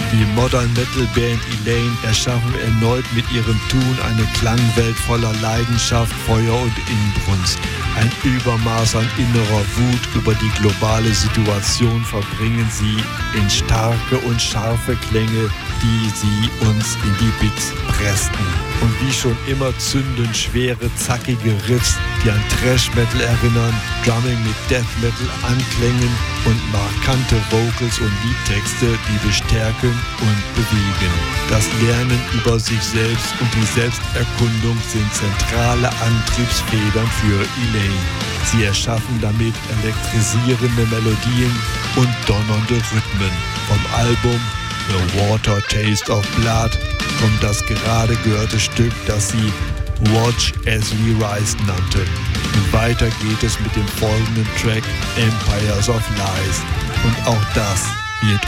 Die Modern Metal Band Elaine erschaffen erneut mit ihrem Tun eine Klangwelt voller Leidenschaft, Feuer und Inbrunst. Ein Übermaß an innerer Wut über die globale Situation verbringen sie in starke und scharfe Klänge, die sie uns in die Bits pressten. Und wie schon immer zünden schwere, zackige Riffs, die an Thrash-Metal erinnern, Drumming mit Death-Metal-Anklängen und markante Vocals und Liedtexte, die bestärken und bewegen. Das Lernen über sich selbst und die Selbsterkundung sind zentrale Antriebsfedern für Elaine. Sie erschaffen damit elektrisierende Melodien und donnernde Rhythmen. Vom Album The Water Taste of Blood kommt das gerade gehörte Stück, das sie Watch as We Rise nannte. Und weiter geht es mit dem folgenden Track Empires of Lies. Und auch das wird